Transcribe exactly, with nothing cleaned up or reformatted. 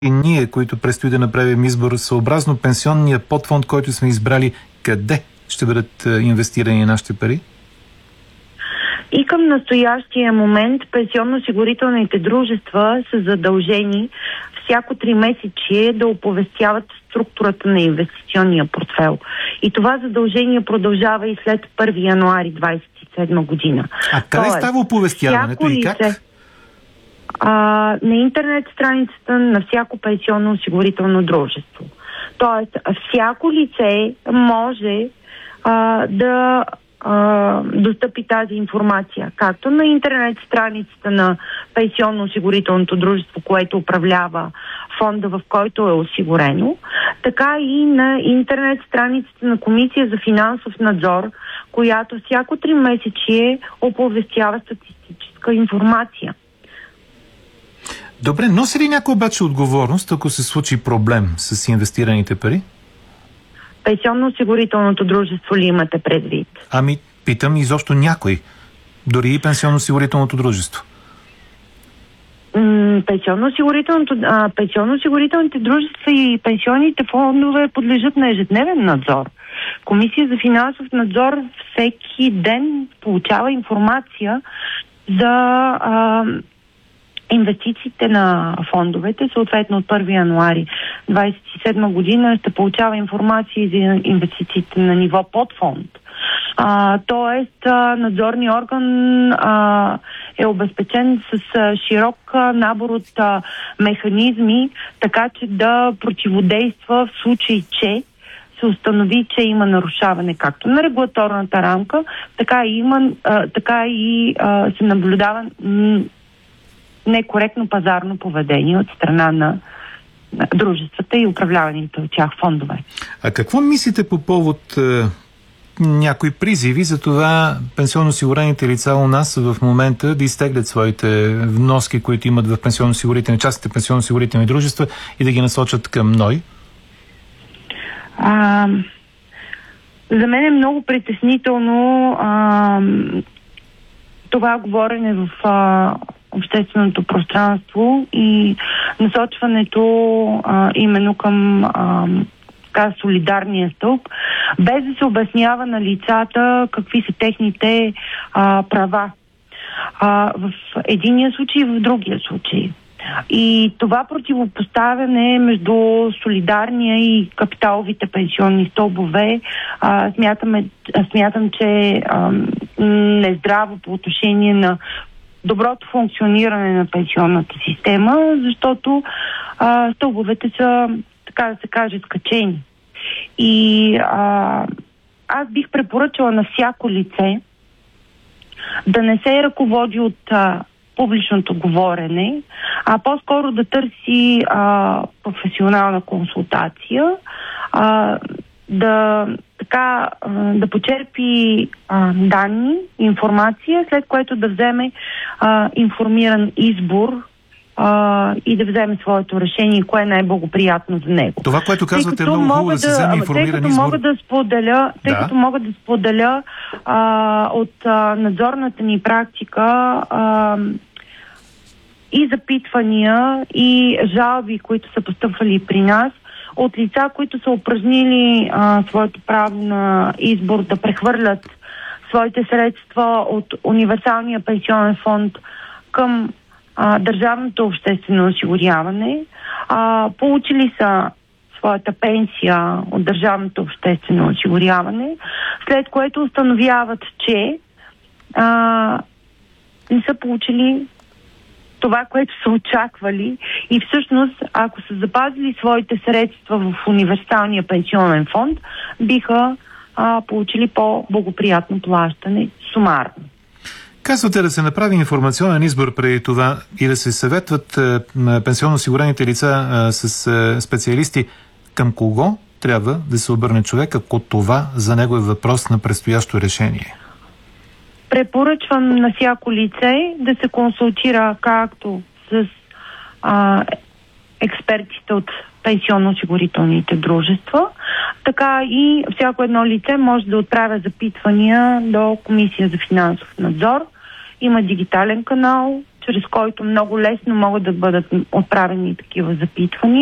И ние, които предстои да направим избор съобразно пенсионния подфонд, който сме избрали, къде ще бъдат инвестирани нашите пари? И към настоящия момент пенсионно-осигурителните дружества са задължени всяко три месечие да оповестяват структурата на инвестиционния портфел. И това задължение продължава и след първи януари двадесет и седма година. А къде Тоест, става оповестяването и как? Лице, а, на интернет страницата на всяко пенсионно-осигурително дружество. Тоест, всяко лице може а, да а, достъпи тази информация, както на интернет страницата на пенсионно-осигурителното дружество, което управлява фонда, в който е осигурено, така и на интернет страницата на Комисия за финансов надзор, която всяко три месечие оповестява статистическа информация. Добре, носи ли някой обаче отговорност, ако се случи проблем с инвестираните пари? Пенсионно-осигурителното дружество ли имате предвид? Ами, питам изобщо някой. Дори и пенсионно-осигурителното дружество. М- пенсионно-осигурителното, а, пенсионно-осигурителните дружества и пенсионните фондове подлежат на ежедневен надзор. Комисия за финансов надзор всеки ден получава информация за а, инвестициите на фондовете, съответно от първи януари двадесет и седма година ще получава информация за инвестициите на ниво подфонд. А, тоест, а, надзорният орган а, е обезпечен с а, широк а, набор от а, механизми, така че да противодейства в случай, че се установи, че има нарушаване както на регулаторната рамка, така и, има, а, така и а, се наблюдава м- некоректно пазарно поведение от страна на дружествата и управляваните от тях фондове. А какво мислите по повод е, някои призиви за това пенсионно-осигурените лица у нас в момента да изтеглят своите вноски, които имат в пенсионно-осигурителни, частните пенсионно-осигурителни дружества и да ги насочат към НОИ? А, за мен е много притеснително а, това говорене в а, общественото пространство и насочването а, именно към а, така, солидарния стълб, без да се обяснява на лицата какви са техните а, права. А, в единия случай и в другия случай. И това противопоставяне между солидарния и капиталовите пенсионни стълбове а, смятаме, смятам, че а, нездраво по отношение на доброто функциониране на пенсионната система, защото а, стълбовете са, така да се каже, скачени. И а, аз бих препоръчала на всяко лице да не се ръководи от а, публичното говорене, а по-скоро да търси а, професионална консултация, а, да така да почерпи а, данни, информация, след което да вземе а, информиран избор а, и да вземе своето решение, кое е най-благоприятно за него. Това, което казвате, е много хубаво да, да се вземе информиран тъй като избор. Мога да споделя, тъй да. като мога да споделя а, от а, надзорната ни практика а, и запитвания, и жалби, които са постъпвали при нас, от лица, които са упражнили а, своето право на избор да прехвърлят своите средства от универсалния пенсионен фонд към а, държавното обществено осигуряване. А, получили са своята пенсия от държавното обществено осигуряване, след което установяват, че а, не са получили това, което са очаквали, и всъщност, ако са запазили своите средства в универсалния пенсионен фонд, биха а, получили по-благоприятно плащане сумарно. Казвате да се направи информационен избор преди това и да се съветват е, пенсионно-осигурените лица е, с е, специалисти. Към кого трябва да се обърне човек, ако това за него е въпрос на предстоящо решение? Препоръчвам на всяко лице да се консултира както с а, експертите от пенсионно-осигурителните дружества, така и всяко едно лице може да отправя запитвания до Комисия за финансов надзор. Има дигитален канал чрез който много лесно могат да бъдат отправени такива запитвания.